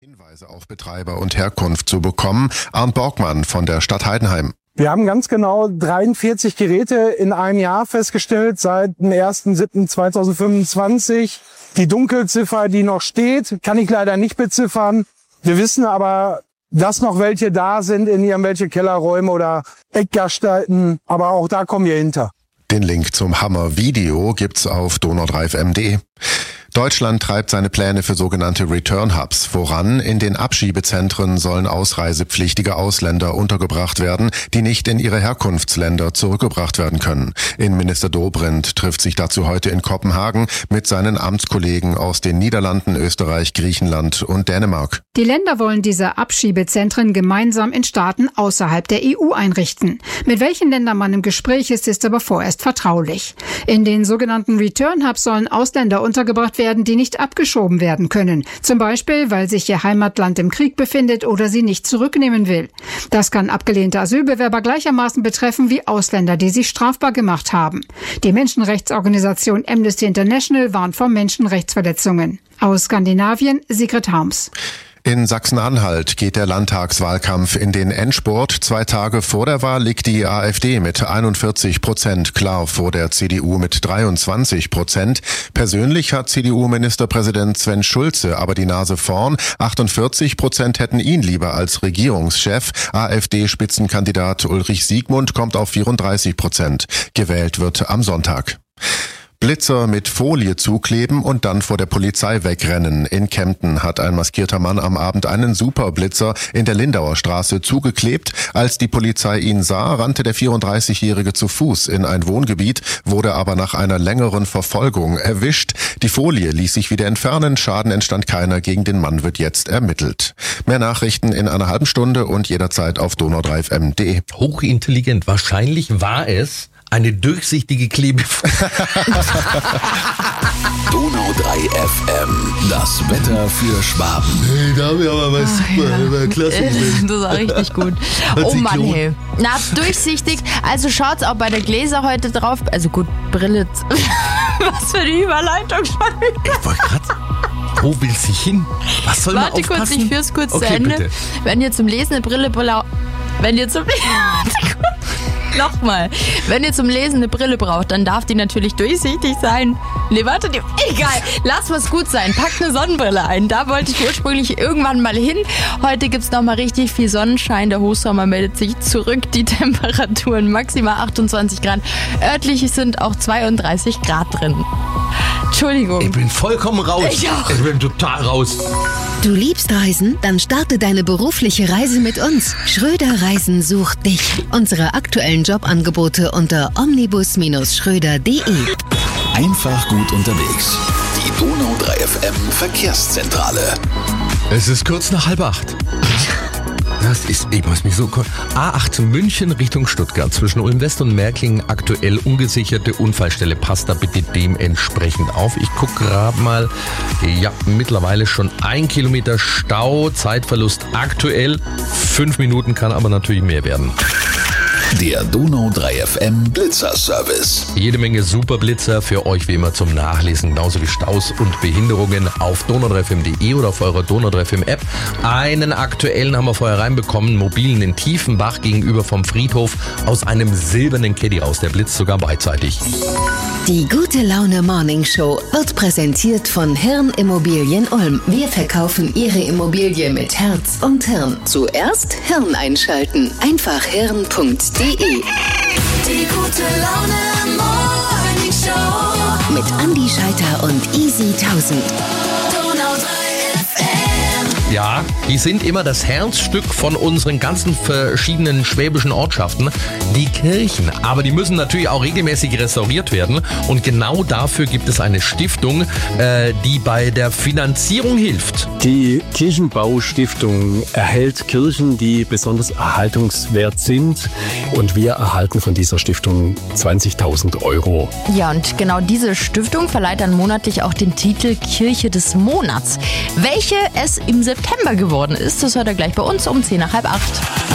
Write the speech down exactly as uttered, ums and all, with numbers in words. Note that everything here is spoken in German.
Hinweise auf Betreiber und Herkunft zu bekommen. Arndt Borgmann von der Stadt Heidenheim. Wir haben ganz genau dreiundvierzig Geräte in einem Jahr festgestellt, seit dem ersten siebten zweitausendfünfundzwanzig. Die Dunkelziffer, die noch steht, kann ich leider nicht beziffern. Wir wissen aber, dass noch welche da sind in irgendwelche Kellerräume oder Eckgastalten. Aber auch da kommen wir hinter. Den Link zum Hammer-Video gibt's auf donau drei F M punkt de. Deutschland treibt seine Pläne für sogenannte Return-Hubs voran. In den Abschiebezentren sollen ausreisepflichtige Ausländer untergebracht werden, die nicht in ihre Herkunftsländer zurückgebracht werden können. Innenminister Dobrindt trifft sich dazu heute in Kopenhagen mit seinen Amtskollegen aus den Niederlanden, Österreich, Griechenland und Dänemark. Die Länder wollen diese Abschiebezentren gemeinsam in Staaten außerhalb der E U einrichten. Mit welchen Ländern man im Gespräch ist, ist aber vorerst vertraulich. In den sogenannten Return-Hubs sollen Ausländer untergebracht werden, werden, die nicht abgeschoben werden können. Zum Beispiel, weil sich ihr Heimatland im Krieg befindet oder sie nicht zurücknehmen will. Das kann abgelehnte Asylbewerber gleichermaßen betreffen wie Ausländer, die sich strafbar gemacht haben. Die Menschenrechtsorganisation Amnesty International warnt vor Menschenrechtsverletzungen. Aus Skandinavien, Sigrid Harms. In Sachsen-Anhalt geht der Landtagswahlkampf in den Endspurt. Zwei Tage vor der Wahl liegt die AfD mit einundvierzig Prozent klar vor der C D U mit dreiundzwanzig Prozent. Persönlich hat C D U-Ministerpräsident Sven Schulze aber die Nase vorn. achtundvierzig Prozent hätten ihn lieber als Regierungschef. AfD-Spitzenkandidat Ulrich Siegmund kommt auf vierunddreißig Prozent. Gewählt wird am Sonntag. Blitzer mit Folie zukleben und dann vor der Polizei wegrennen. In Kempten hat ein maskierter Mann am Abend einen Superblitzer in der Lindauer Straße zugeklebt. Als die Polizei ihn sah, rannte der vierunddreißigjährige zu Fuß in ein Wohngebiet, wurde aber nach einer längeren Verfolgung erwischt. Die Folie ließ sich wieder entfernen, Schaden entstand keiner, gegen den Mann wird jetzt ermittelt. Mehr Nachrichten in einer halben Stunde und jederzeit auf donau drei F M punkt de. Hochintelligent. Wahrscheinlich war es eine durchsichtige Klebe. Donau drei F M, das Wetter für Schwaben. Hey, da haben wir aber was oh, super, ja. klasse. Das war richtig gut. Oh Mann, hey. Na, durchsichtig. Also schaut's auch bei der Gläser heute drauf. Also gut, Brille. Was für eine Überleitung schon wieder. Ich wollte gerade. Wo will sie hin? Was soll man Warte aufpassen? kurz, ich führ's kurz okay, zu Ende. Bitte. Wenn ihr zum Lesen eine Brille braucht. Wenn ihr zum Nochmal. Wenn ihr zum Lesen eine Brille braucht, dann darf die natürlich durchsichtig sein. Nee, warte, die, egal. Lass was gut sein. Packt eine Sonnenbrille ein. Da wollte ich ursprünglich irgendwann mal hin. Heute gibt's noch mal richtig viel Sonnenschein. Der Hochsommer meldet sich zurück. Die Temperaturen maximal achtundzwanzig Grad. Örtlich sind auch zweiunddreißig Grad drin. Entschuldigung. Ich bin vollkommen raus. Ich auch. Ich bin total raus. Du liebst Reisen? Dann starte deine berufliche Reise mit uns. Schröder Reisen sucht dich. Unsere aktuellen Jobangebote unter omnibus Schröder punkt de. Einfach gut unterwegs. Die Donau drei F M Verkehrszentrale. Es ist kurz nach halb acht. Das ist, ich muss mich so... A acht München Richtung Stuttgart. Zwischen Ulm West und Märklingen aktuell ungesicherte Unfallstelle. Passt da bitte dementsprechend auf. Ich gucke gerade mal. Ja, mittlerweile schon ein Kilometer Stau. Zeitverlust aktuell. Fünf Minuten, kann aber natürlich mehr werden. Der Donau drei F M Blitzer-Service. Jede Menge Superblitzer für euch wie immer zum Nachlesen, genauso wie Staus und Behinderungen auf donau drei F M punkt de oder auf eurer Donau drei F M App. Einen aktuellen haben wir vorher reinbekommen, mobilen in Tiefenbach gegenüber vom Friedhof aus einem silbernen Caddy raus. Der blitzt sogar beidseitig. Die Gute Laune Morning Show wird präsentiert von Hirn Immobilien Ulm. Wir verkaufen Ihre Immobilie mit Herz und Hirn. Zuerst Hirn einschalten. Einfach hirn punkt de. Die Gute Laune Morning Show Mit Andi Scheiter und Easy tausend. Donau drei F M. Ja, die sind immer das Herzstück von unseren ganzen verschiedenen schwäbischen Ortschaften, die Kirchen. Aber die müssen natürlich auch regelmäßig restauriert werden. Und genau dafür gibt es eine Stiftung, äh, die bei der Finanzierung hilft. Die Kirchenbaustiftung erhält Kirchen, die besonders erhaltungswert sind. Und wir erhalten von dieser Stiftung zwanzigtausend Euro. Ja, und genau diese Stiftung verleiht dann monatlich auch den Titel Kirche des Monats. Welche es im September geworden ist, das hört ihr gleich bei uns um zehn nach halb acht.